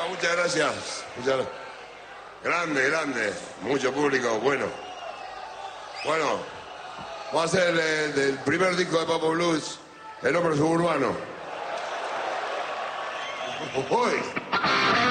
muchas gracias. Grande, grande. Mucho público, bueno. Bueno, vamos a hacer el primer disco de Papo Blues, El Hombre Suburbano. Uy.